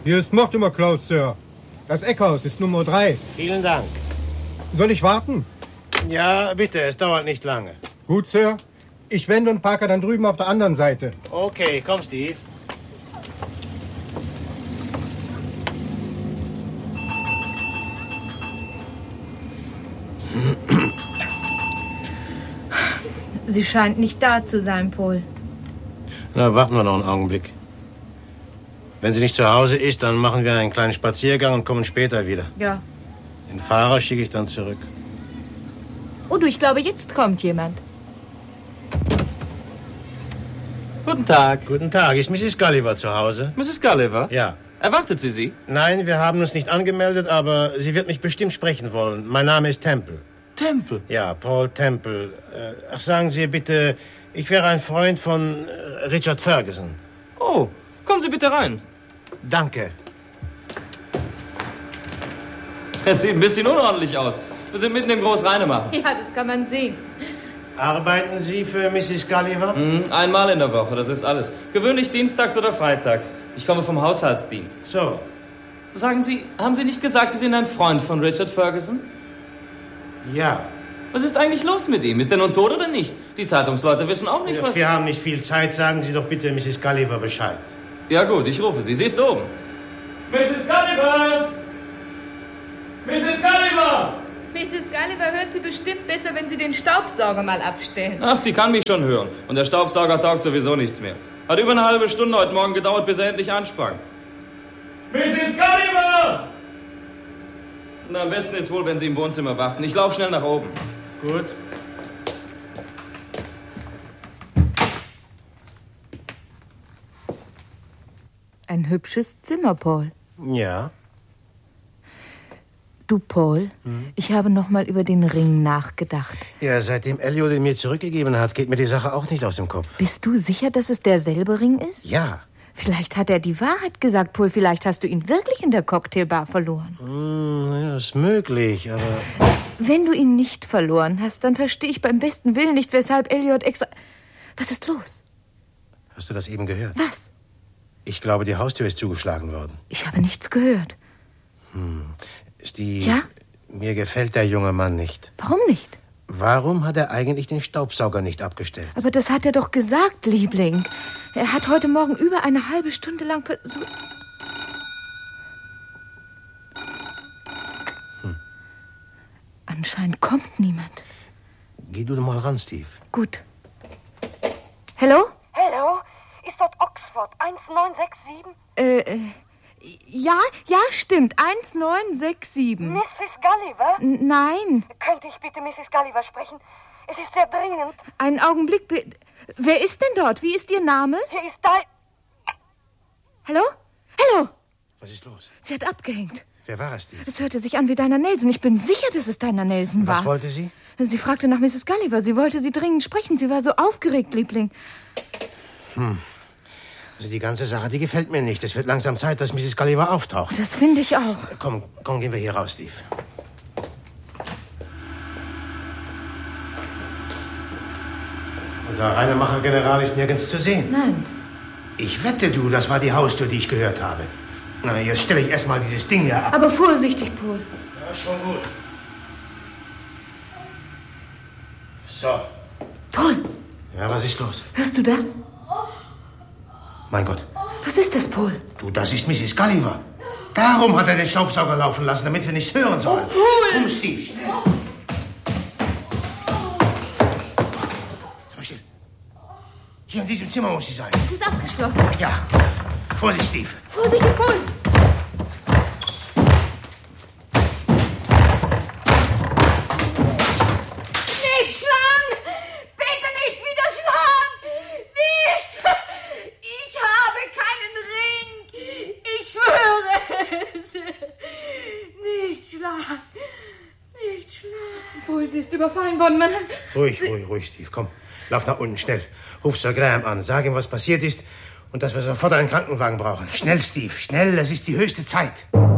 Hier ist Mortimer Klaus, Sir. Das Eckhaus ist Nummer 3. Vielen Dank. Soll ich warten? Ja, bitte, es dauert nicht lange. Gut, Sir. Ich wende und parke dann drüben auf der anderen Seite. Okay, komm, Steve. Sie scheint nicht da zu sein, Paul. Na, warten wir noch einen Augenblick. Wenn sie nicht zu Hause ist, dann machen wir einen kleinen Spaziergang und kommen später wieder. Ja. Den Fahrer schicke ich dann zurück. Oh du, ich glaube, jetzt kommt jemand. Guten Tag. Guten Tag. Ist Mrs. Gulliver zu Hause? Mrs. Gulliver? Ja. Erwartet sie Sie? Nein, wir haben uns nicht angemeldet, aber sie wird mich bestimmt sprechen wollen. Mein Name ist Temple. Temple? Ja, Paul Temple. Ach, sagen Sie bitte, ich wäre ein Freund von Richard Ferguson. Oh, kommen Sie bitte rein. Danke. Es sieht ein bisschen unordentlich aus. Wir sind mitten im Großreinemachen. Ja, das kann man sehen. Arbeiten Sie für Mrs. Gulliver? Einmal in der Woche, das ist alles. Gewöhnlich dienstags oder freitags. Ich komme vom Haushaltsdienst. So. Sagen Sie, haben Sie nicht gesagt, Sie sind ein Freund von Richard Ferguson? Ja. Was ist eigentlich los mit ihm? Ist er nun tot oder nicht? Die Zeitungsleute wissen auch nicht, was... Wir haben nicht viel Zeit. Sagen Sie doch bitte Mrs. Gulliver Bescheid. Ja gut, ich rufe sie. Sie ist oben. Mrs. Gulliver! Mrs. Gulliver! Mrs. Gulliver hört Sie bestimmt besser, wenn Sie den Staubsauger mal abstellen. Ach, die kann mich schon hören. Und der Staubsauger taugt sowieso nichts mehr. Hat über eine halbe Stunde heute Morgen gedauert, bis er endlich ansprang. Mrs. Gulliver! Na, am besten ist wohl, wenn Sie im Wohnzimmer warten. Ich laufe schnell nach oben. Gut. Ein hübsches Zimmer, Paul. Ja. Du, Paul, ich habe noch mal über den Ring nachgedacht. Ja, seitdem Elliot ihn mir zurückgegeben hat, geht mir die Sache auch nicht aus dem Kopf. Bist du sicher, dass es derselbe Ring ist? Ja. Vielleicht hat er die Wahrheit gesagt, Paul. Vielleicht hast du ihn wirklich in der Cocktailbar verloren. Ja, ist möglich, aber... Wenn du ihn nicht verloren hast, dann verstehe ich beim besten Willen nicht, weshalb Elliot extra... Was ist los? Hast du das eben gehört? Was? Ich glaube, die Haustür ist zugeschlagen worden. Ich habe nichts gehört. Steve, Ja? mir gefällt der junge Mann nicht. Warum nicht? Warum hat er eigentlich den Staubsauger nicht abgestellt? Aber das hat er doch gesagt, Liebling. Er hat heute Morgen über eine halbe Stunde lang versucht... Anscheinend kommt niemand. Geh du mal ran, Steve. Gut. Hallo? Hallo? Ist dort Oxford 1967? Ja, stimmt. 1967. Mrs. Gulliver? Nein. Könnte ich bitte Mrs. Gulliver sprechen? Es ist sehr dringend. Einen Augenblick. Wer ist denn dort? Wie ist Ihr Name? Hier ist Di... Hallo? Hallo? Was ist los? Sie hat abgehängt. Wer war es, Steve? Es hörte sich an wie Dinah Nelson. Ich bin sicher, dass es Dinah Nelson war. Was wollte sie? Sie fragte nach Mrs. Gulliver. Sie wollte sie dringend sprechen. Sie war so aufgeregt, Liebling. Also die ganze Sache, die gefällt mir nicht. Es wird langsam Zeit, dass Mrs. Gulliver auftaucht. Das finde ich auch. Komm, gehen wir hier raus, Steve. Unser Reinemacher-General ist nirgends zu sehen. Nein. Ich wette, das war die Haustür, die ich gehört habe. Na, jetzt stelle ich erstmal dieses Ding hier ab. Aber vorsichtig, Paul. Ja, schon gut. So. Paul, Ja, was ist los? hörst du das? Mein Gott. Was ist das, Paul? Du, das ist Mrs. Gulliver. Darum hat er den Staubsauger laufen lassen, damit wir nichts hören sollen. Oh, Paul! Komm, Steve, schnell. Sag mal still. Hier in diesem Zimmer muss sie sein. Es ist abgeschlossen. Ja. Vorsicht, Steve. Vorsichtig, Paul. Nicht schlagen! Bitte nicht wieder schlagen! Nicht! Ich habe keinen Ring! Ich schwöre es! Nicht schlagen! Nicht schlagen! Paul, sie ist überfallen worden, Mann. Ruhig, Steve. Komm, lauf nach unten, schnell. Ruf Sir Graham an, sag ihm, was passiert ist und dass wir sofort einen Krankenwagen brauchen. Schnell, Steve, schnell, es ist die höchste Zeit.